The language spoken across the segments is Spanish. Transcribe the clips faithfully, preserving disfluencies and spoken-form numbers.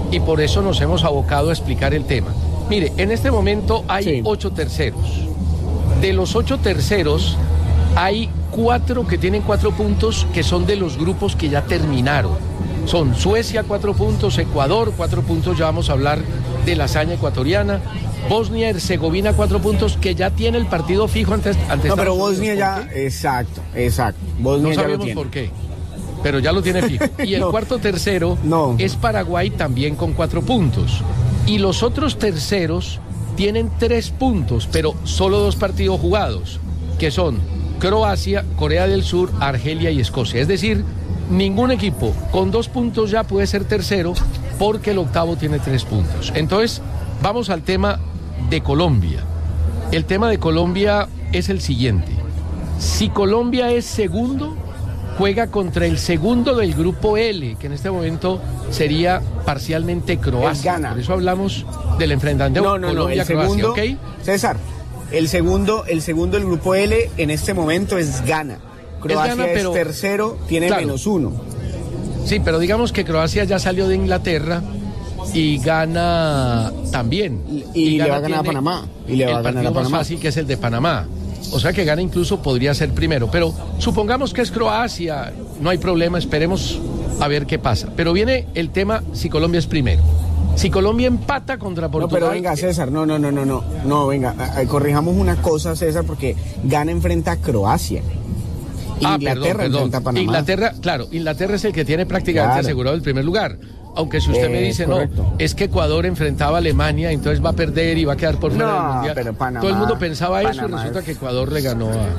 y por eso nos hemos abocado a explicar el tema. Mire, en este momento hay Sí. ocho terceros. De los ocho terceros, hay cuatro que tienen cuatro puntos que son de los grupos que ya terminaron. Son Suecia, cuatro puntos, Ecuador, cuatro puntos, ya vamos a hablar de la hazaña ecuatoriana. Bosnia y Herzegovina, cuatro puntos, que ya tiene el partido fijo ante, ante No, pero Estados Bosnia Unidos. ya, ¿Por qué? exacto, exacto. Bosnia No ya lo sabemos tiene. por qué, pero ya lo tiene fijo. Y el No. cuarto tercero No. es Paraguay, también con cuatro puntos. Y los otros terceros tienen tres puntos, pero solo dos partidos jugados, que son Croacia, Corea del Sur, Argelia y Escocia. Es decir, ningún equipo con dos puntos ya puede ser tercero porque el octavo tiene tres puntos. Entonces, vamos al tema de Colombia. El tema de Colombia es el siguiente. Si Colombia es segundo, juega contra el segundo del grupo L, que en este momento sería parcialmente Croacia. Ghana. Por eso hablamos del enfrentamiento No, no, no, el Colombia-Croacia, segundo, ¿ok? César, el segundo, el segundo del grupo L en este momento es Ghana. Croacia es, Ghana, pero- tercero, tiene Claro. menos uno. Sí, pero digamos que Croacia ya salió de Inglaterra y gana también. Y, y le Ghana va a ganar a tiene Panamá. Y le va a el ganar a partido más Panamá. fácil, que es el de Panamá. O sea que Ghana incluso podría ser primero. Pero supongamos que es Croacia, no hay problema, esperemos a ver qué pasa. Pero viene el tema si Colombia es primero. Si Colombia empata contra No, Portugal... pero venga, César, no, no, no, no, no, no, venga, a- a- corrijamos una cosa, César, porque Ghana enfrenta a Croacia. Ah, Inglaterra perdón, perdón. enfrenta a Panamá. Inglaterra, claro, Inglaterra es el que tiene prácticamente Claro. asegurado el primer lugar. Aunque si usted me Eh, dice, correcto. no, es que Ecuador enfrentaba a Alemania, entonces va a perder y va a quedar por fuera No, del Mundial. pero Panamá- Todo el mundo pensaba eso y Panamá resulta es- que Ecuador le ganó a...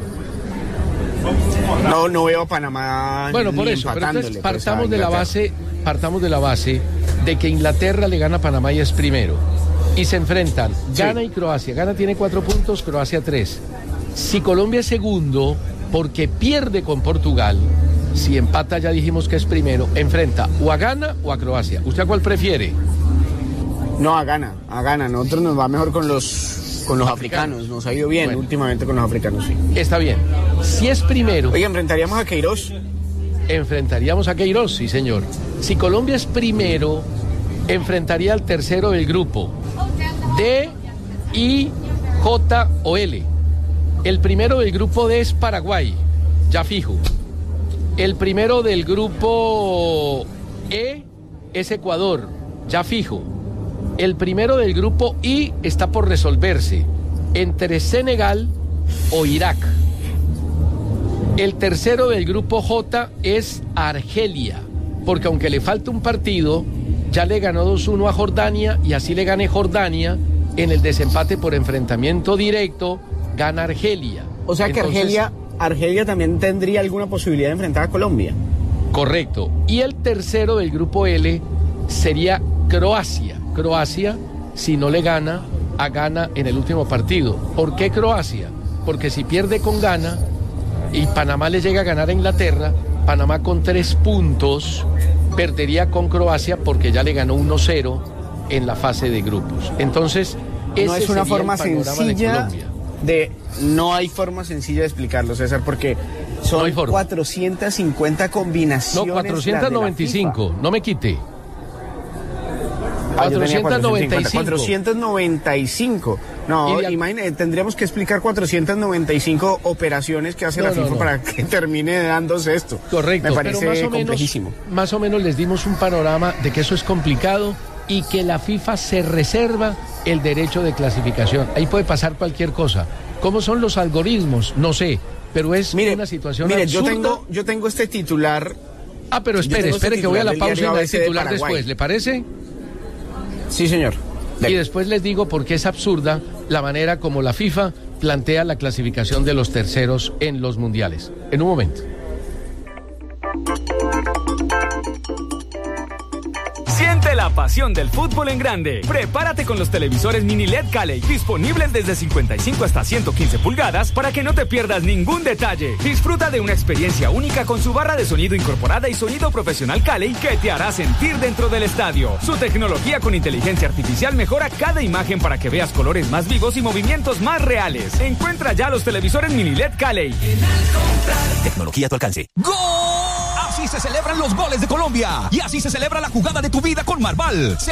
No, no veo a Panamá. Bueno, por ni eso, pero entonces empatándole, pues, a partamos de la Inglaterra. base, partamos de la base de que Inglaterra le gana a Panamá y es primero. Y se enfrentan Ghana y Croacia. Ghana tiene cuatro puntos, Croacia tres. Si Colombia es segundo, porque pierde con Portugal, si empata ya dijimos que es primero, enfrenta o a Ghana o a Croacia. ¿Usted a cuál prefiere? No, a Ghana, a Ghana. Nosotros nos va mejor con los, con los Africanos. africanos. Nos ha ido bien Bueno. últimamente con los africanos, sí. Está bien. Si es primero, Oiga, enfrentaríamos a Queiroz. enfrentaríamos a Queiroz, sí señor. Si Colombia es primero, enfrentaría al tercero del grupo, D, I, J o L. El primero del grupo D es Paraguay, ya fijo. El primero del grupo E es Ecuador, ya fijo. El primero del grupo I está por resolverse entre Senegal o Irak. El tercero del grupo J es Argelia, porque aunque le falta un partido, ya le ganó dos uno a Jordania y así le gane Jordania en el desempate por enfrentamiento directo, gana Argelia. O sea que Entonces, Argelia, Argelia también tendría alguna posibilidad de enfrentar a Colombia. Correcto. Y el tercero del grupo L sería Croacia. Croacia, si no le gana, a Ghana en el último partido. ¿Por qué Croacia? Porque si pierde con Ghana y Panamá le llega a ganar a Inglaterra, Panamá con tres puntos perdería con Croacia porque ya le ganó uno cero en la fase de grupos. Entonces, ese No es una sería forma el panorama de sencilla Colombia. de... No hay forma sencilla de explicarlo, César, porque son No hay forma. cuatrocientas cincuenta No, combinaciones. cuatrocientos noventa y cinco, no me quite. Ah, yo tenía cuatrocientos noventa y cinco. cuatrocientos noventa y cinco. No, Y de- imagínate, tendríamos que explicar cuatrocientas noventa y cinco operaciones que hace No, la no, FIFA no. para que termine dándose esto. Correcto, Me parece pero más o, complejísimo. menos, más o menos les dimos un panorama de que eso es complicado y que la FIFA se reserva el derecho de clasificación. Ahí puede pasar cualquier cosa. ¿Cómo son los algoritmos? No sé, pero es Mire, una situación mire, yo absurda. tengo, yo tengo este titular. Ah, pero yo espere, tengo este espere que voy a la titular del pausa y diario me da A el B C de titular Paraguay. después, ¿le parece? Sí, señor. Y después les digo por qué es absurda la manera como la FIFA plantea la clasificación de los terceros en los mundiales. En un momento. Siente la pasión del fútbol en grande. Prepárate con los televisores mini L E D Cali, disponibles desde cincuenta y cinco hasta ciento quince pulgadas para que no te pierdas ningún detalle. Disfruta de una experiencia única con su barra de sonido incorporada y sonido profesional Cali que te hará sentir dentro del estadio. Su tecnología con inteligencia artificial mejora cada imagen para que veas colores más vivos y movimientos más reales. Encuentra ya los televisores mini L E D Cali. Tecnología a tu alcance. ¡Gol! Así se celebran los goles de Colombia y así se celebra la jugada de tu vida con Marval.